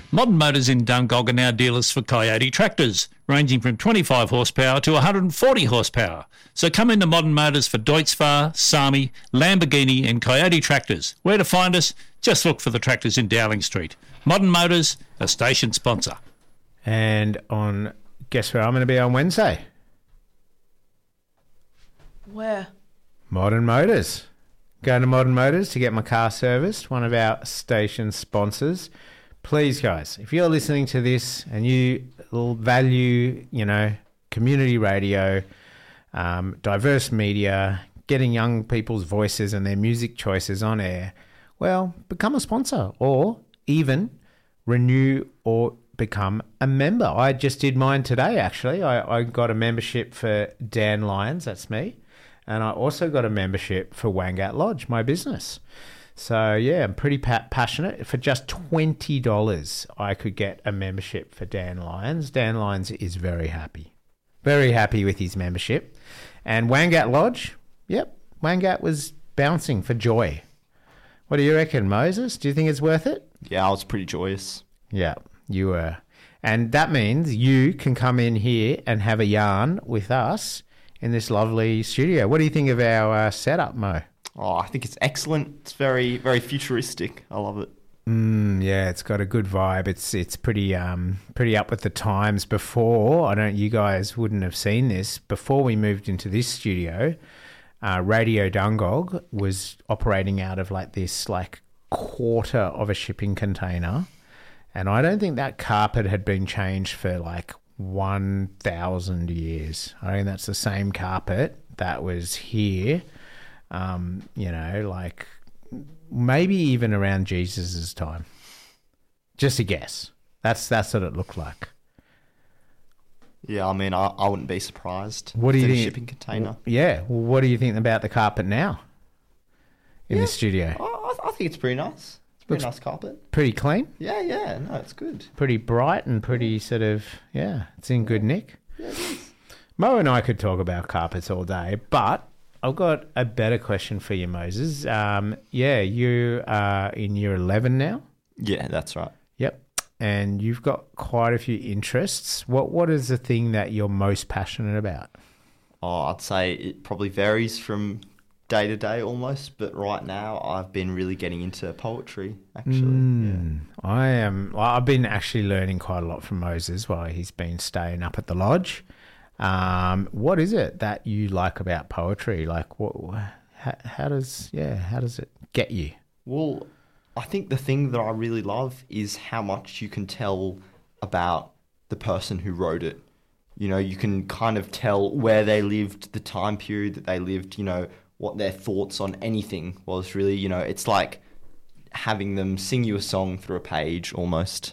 Modern Motors in Dungog are now dealers for Coyote tractors, ranging from 25 horsepower to 140 horsepower. So come into Modern Motors for Deutz-Fahr, Sami, Lamborghini and Coyote tractors. Where to find us? Just look for the tractors in Dowling Street. Modern Motors, a station sponsor. And guess where I'm going to be on Wednesday? Where? Modern Motors. Going to Modern Motors to get my car serviced, one of our station sponsors. Please, guys, if you're listening to this and you value, community radio, diverse media, getting young people's voices and their music choices on air, well, become a sponsor or even renew or become a member. I just did mine today, actually. I got a membership for Dan Lyons, that's me, and I also got a membership for Wangat Lodge, my business. So, yeah, I'm pretty passionate. For just $20, I could get a membership for Dan Lyons. Dan Lyons is very happy with his membership. And Wangat Lodge, yep, Wangat was bouncing for joy. What do you reckon, Moses? Do you think it's worth it? Yeah, I was pretty joyous. Yeah, you were. And that means you can come in here and have a yarn with us in this lovely studio. What do you think of our setup, Mo? Oh, I think it's excellent. It's very, very futuristic. I love it. Yeah, it's got a good vibe. It's pretty up with the times. Before, you guys wouldn't have seen this. Before we moved into this studio, Radio Dungog was operating out of this quarter of a shipping container, and I don't think that carpet had been changed for 1,000 years. I think that's the same carpet that was here. Maybe even around Jesus's time. Just a guess. That's what it looked like. Yeah, I mean, I wouldn't be surprised. What do you think? Shipping container. Yeah. Well, what do you think about the carpet now in the studio? I think it's pretty nice. It's a pretty nice carpet. Pretty clean? Yeah. No, it's good. Pretty bright and pretty it's in good nick. Yeah, it is. Mo and I could talk about carpets all day, but I've got a better question for you, Moses. You are in year 11 now? Yeah, that's right. Yep. And you've got quite a few interests. What is the thing that you're most passionate about? Oh, I'd say it probably varies from day to day almost, but right now I've been really getting into poetry, actually. I've been actually learning quite a lot from Moses while he's been staying up at the lodge. What is it that you like about poetry? How does it get you? Well, I think the thing that I really love is how much you can tell about the person who wrote it. You can kind of tell where they lived, the time period that they lived, what their thoughts on anything was really, it's like having them sing you a song through a page almost.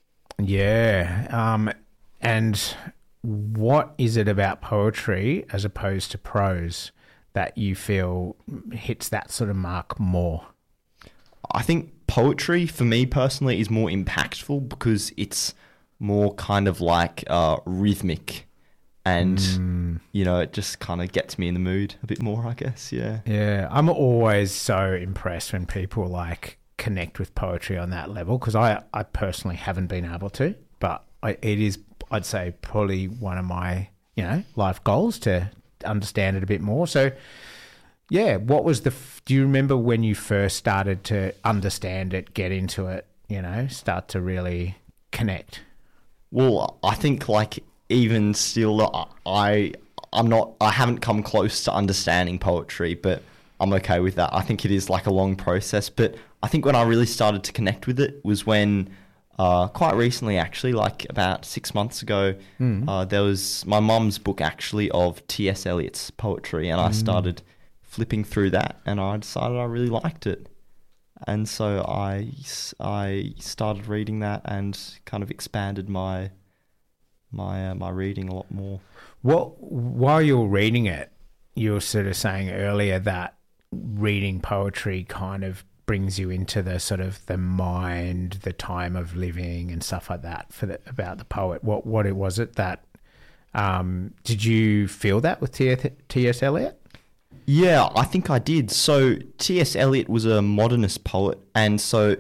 Yeah. And what is it about poetry as opposed to prose that you feel hits that sort of mark more? I think poetry, for me personally, is more impactful because it's more kind of rhythmic and, it just kind of gets me in the mood a bit more, I guess, yeah. Yeah, I'm always so impressed when people, connect with poetry on that level because I personally haven't been able to, but it is, I'd say, probably one of my, life goals to understand it a bit more. So, yeah, what was do you remember when you first started to understand it, get into it, start to really connect? Well, I think even still, I haven't come close to understanding poetry, but I'm okay with that. I think it is a long process, but I think when I really started to connect with it was when quite recently, actually, about 6 months ago, there was my mum's book actually of T.S. Eliot's poetry, and I started flipping through that, and I decided I really liked it. And so I started reading that and kind of expanded my reading a lot more. While you were reading it, you were sort of saying earlier that reading poetry kind of brings you into the sort of the mind, the time of living and stuff like that about the poet. What was it that did you feel that with T.S. Eliot? Yeah, I think I did. So T.S. Eliot was a modernist poet, and so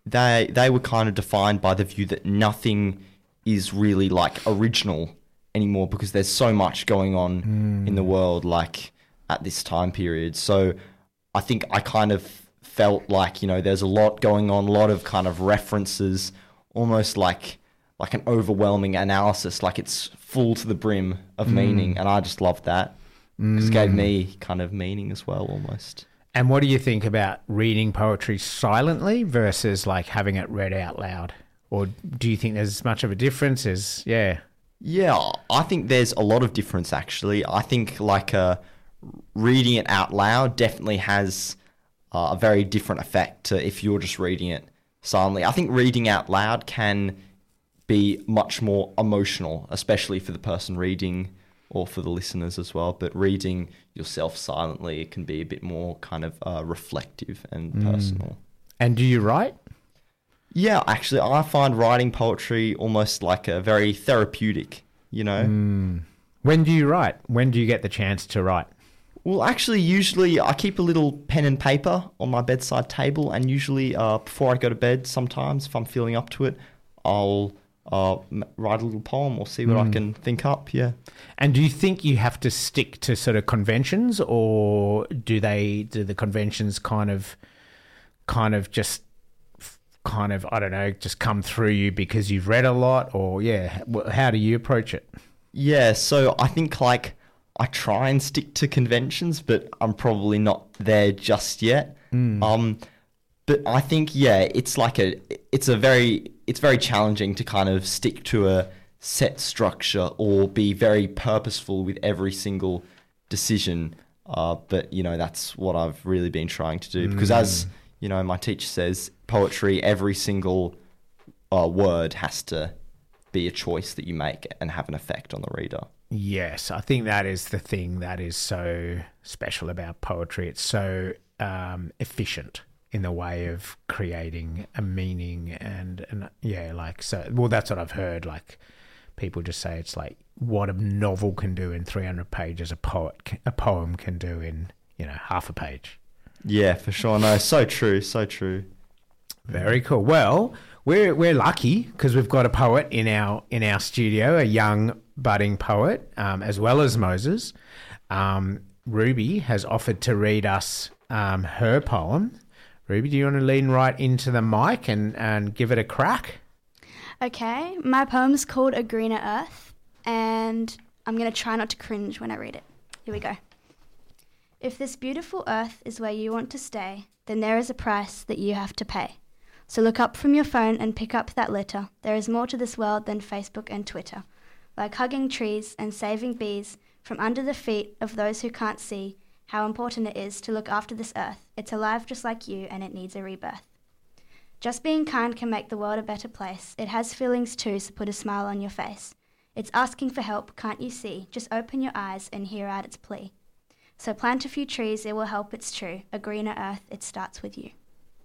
they were kind of defined by the view that nothing is really like original anymore because there's so much going on in the world like at this time period. So I think I kind of felt like, you know, there's a lot going on, a lot of kind of references, almost like an overwhelming analysis, like it's full to the brim of meaning. And I just loved that because it gave me kind of meaning as well almost. And what do you think about reading poetry silently versus like having it read out loud? Or do you think there's much of a difference? Yeah, I think there's a lot of difference actually. I think like reading it out loud definitely has a very different effect to if you're just reading it silently. I think reading out loud can be much more emotional, especially for the person reading or for the listeners as well. But reading yourself silently, it can be a bit more kind of reflective and personal. And do you write? Yeah, actually, I find writing poetry almost like a very therapeutic, you know? When do you write? When do you get the chance to write? Well, actually, usually I keep a little pen and paper on my bedside table, and usually before I go to bed, sometimes if I'm feeling up to it, I'll write a little poem or see what I can think up, yeah. And do you think you have to stick to sort of conventions, or do the conventions kind of just I don't know, just come through you because you've read a lot, or how do you approach it? Yeah, so I think like I try and stick to conventions, but I'm probably not there just yet. But I think it's very challenging to kind of stick to a set structure or be very purposeful with every single decision. But you know, that's what I've really been trying to do because as you know, my teacher says, poetry, every single word has to be a choice that you make and have an effect on the reader. Yes, I think that is the thing that is so special about poetry. It's so efficient in the way of creating a meaning and that's what I've heard. Like people just say it's like what a novel can do in 300 pages, a poem can do in, you know, half a page. Yeah, for sure. No, so true, so true. Very cool. Well, we're lucky because we've got a poet in our studio, a young budding poet, as well as Moses. Ruby has offered to read us her poem. Ruby, do you want to lean right into the mic and give it a crack? Okay, my poem's called A Greener Earth, and I'm going to try not to cringe when I read it. Here we go. If this beautiful earth is where you want to stay, then there is a price that you have to pay. So look up from your phone and pick up that litter. There is more to this world than Facebook and Twitter. Like hugging trees and saving bees from under the feet of those who can't see how important it is to look after this earth. It's alive just like you and it needs a rebirth. Just being kind can make the world a better place. It has feelings too, so put a smile on your face. It's asking for help, can't you see? Just open your eyes and hear out its plea. So plant a few trees, it will help, it's true. A greener earth, it starts with you.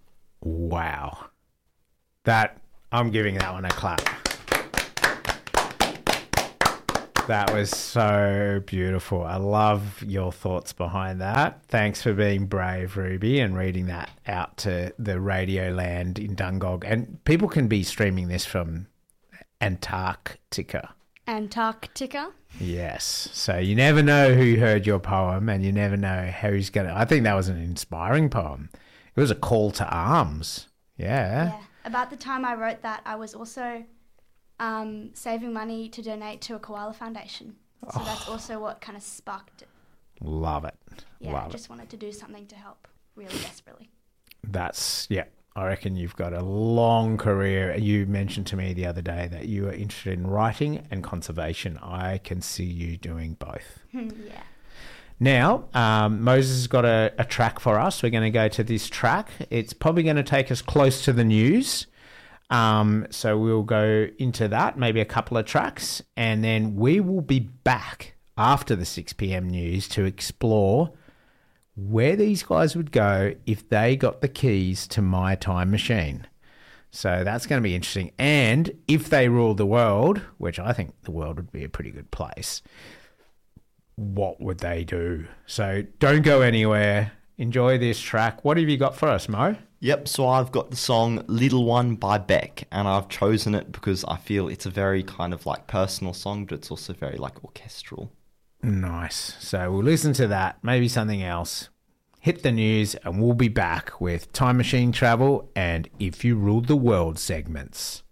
Wow. I'm giving that one a clap. That was so beautiful. I love your thoughts behind that. Thanks for being brave, Ruby, and reading that out to the Radio Land in Dungog. And people can be streaming this from Antarctica. Antarctica? Yes. So you never know who heard your poem and you never know who's going to... I think that was an inspiring poem. It was a call to arms. Yeah. About the time I wrote that, I was also saving money to donate to a koala foundation. So that's also what kind of sparked it. Love it. Yeah, I just wanted to do something to help really desperately. I reckon you've got a long career. You mentioned to me the other day that you are interested in writing and conservation. I can see you doing both. Yeah. Now, Moses has got a track for us. We're going to go to this track. It's probably going to take us close to the news. So we'll go into that, maybe a couple of tracks, and then we will be back after the 6 p.m. news to explore where these guys would go if they got the keys to my time machine. So that's going to be interesting. And if they ruled the world, which I think the world would be a pretty good place, what would they do? So don't go anywhere. enjoy this track. What have you got for us, Mo? Yep, so I've got the song Little One by Beck, and I've chosen it because I feel it's a very kind of like personal song, but it's also very like orchestral. Nice. So we'll listen to that, maybe something else. Hit the news, and we'll be back with Time Machine Travel and If You Ruled the World segments.